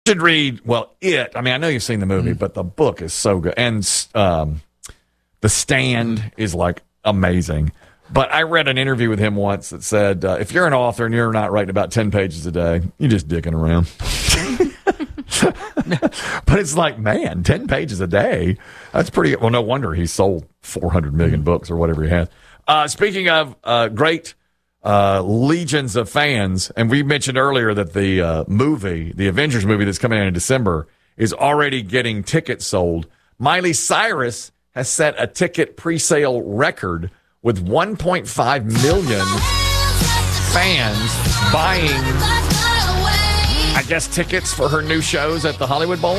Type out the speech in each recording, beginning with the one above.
should read, I mean, I know you've seen the movie, but the book is so good. And The Stand is like amazing. But I read an interview with him once that said, if you're an author and you're not writing about 10 pages a day, you're just dicking around. But it's like, man, 10 pages a day, that's pretty good. Well, no wonder he sold 400 million books or whatever he has. Speaking of great legions of fans, and we mentioned earlier that the Avengers movie that's coming out in December is already getting tickets sold. Miley Cyrus has set a ticket pre-sale record with 1.5 million fans buying, I guess, tickets for her new shows at the Hollywood Bowl.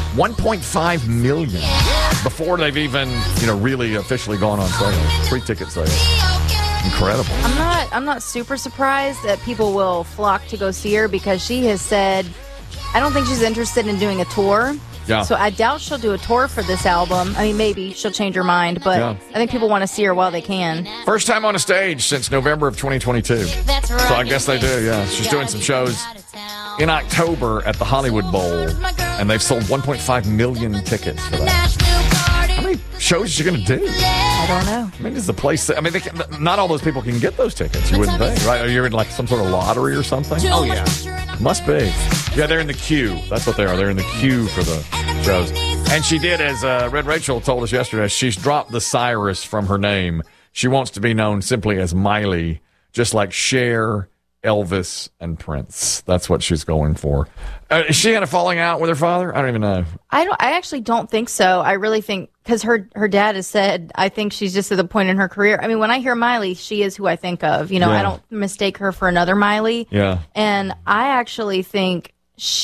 1.5 million before they've even, really officially gone on sale. Pre-ticket sale. Incredible. I'm not super surprised that people will flock to go see her because she has said, I don't think she's interested in doing a tour. Yeah. So I doubt she'll do a tour for this album. I mean, maybe she'll change her mind, but I think people want to see her while they can. First time on a stage since November of 2022. So I guess they do, yeah. She's doing some shows in October at the Hollywood Bowl, and they've sold 1.5 million tickets for that. How many shows is she going to do? I don't know. I mean, is the place... I mean, not all those people can get those tickets, you wouldn't think, right? Are you in, like, some sort of lottery or something? Oh, yeah. Must be. Yeah, they're in the queue. That's what they are. They're in the queue for the shows. And she did, as Red Rachel told us yesterday, she's dropped the Cyrus from her name. She wants to be known simply as Miley, just like Cher, Elvis, and Prince. That's what she's going for. Is she had a falling out with her father? I don't even know. I actually don't think so. I really think, because her dad has said, I think she's just at the point in her career. I mean, when I hear Miley, she is who I think of. I don't mistake her for another Miley. Yeah. And I actually think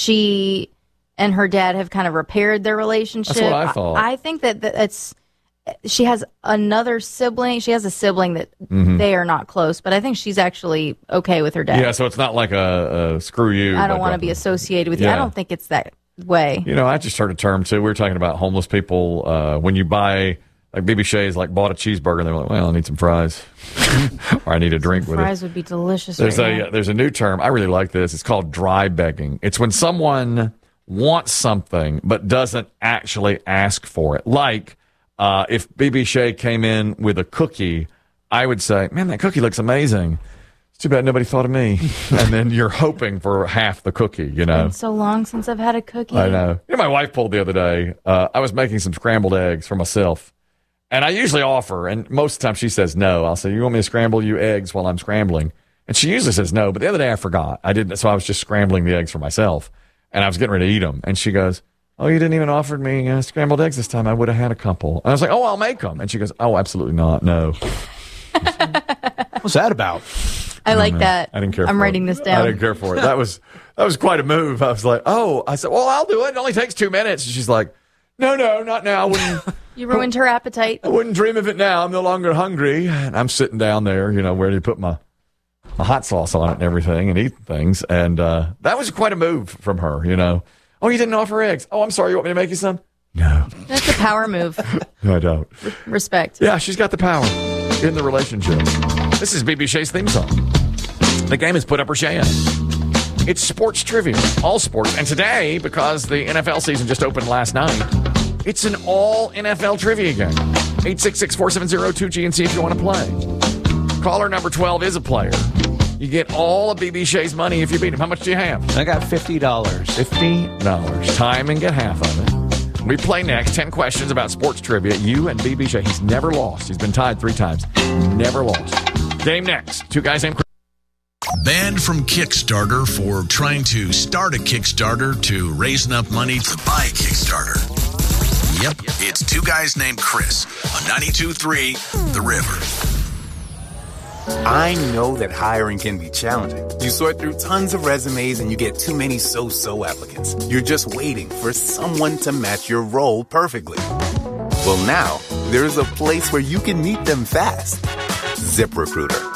she and her dad have kind of repaired their relationship. That's what I thought. I think that it's... She has another sibling. She has a sibling that they are not close, but I think she's actually okay with her dad. Yeah, so it's not like a screw you. I don't want to be associated with you. I don't think it's that way. I just heard a term, too. We were talking about homeless people. When you buy, like BB Shays, bought a cheeseburger, and they were like, well, I need some fries. Or I need a drink with it. Fries would be delicious. There's a new term. I really like this. It's called dry begging. It's when someone wants something but doesn't actually ask for it. Like, if BB Shay came in with a cookie, I would say, man, that cookie looks amazing. It's too bad nobody thought of me. And then you're hoping for half the cookie, It's been so long since I've had a cookie. I know. My wife pulled the other day. I was making some scrambled eggs for myself. And I usually offer, and most of the time she says no. I'll say, you want me to scramble you eggs while I'm scrambling? And she usually says no. But the other day I forgot. I didn't. So I was just scrambling the eggs for myself. And I was getting ready to eat them. And she goes, oh, you didn't even offer me scrambled eggs this time. I would have had a couple. And I was like, oh, I'll make them. And she goes, oh, absolutely not. No. What's that about? I like that. I didn't care I'm writing this down. I didn't care for it. That was quite a move. I was like, oh. I said, well, I'll do it. It only takes 2 minutes. And she's like, no, not now. I wouldn't. You ruined her appetite. I wouldn't dream of it now. I'm no longer hungry. And I'm sitting down there, where to put my hot sauce on it and everything and eating things. And that was quite a move from her, Oh, you didn't offer eggs. Oh, I'm sorry. You want me to make you some? No. That's a power move. No, I don't. Respect. Yeah, she's got the power in the relationship. This is BB Shay's theme song. The game is Put Up or Shay Up. It's sports trivia, all sports. And today, because the NFL season just opened last night, it's an all NFL trivia game. 866-470-2GNC if you want to play. Caller number 12 is a player. You get all of BB Shay's money if you beat him. How much do you have? I got $50. $50. Time and get half of it. We play next. 10 questions about sports trivia. You and BB Shay. He's never lost. He's been tied 3 times. Never lost. Game next. 2 guys named Chris. Banned from Kickstarter for trying to start a Kickstarter to raise enough money to buy a Kickstarter. Yep, it's 2 guys named Chris on 92.3 The River. I know that hiring can be challenging. You sort through tons of resumes and you get too many so-so applicants. You're just waiting for someone to match your role perfectly. Well, now, there's a place where you can meet them fast. ZipRecruiter.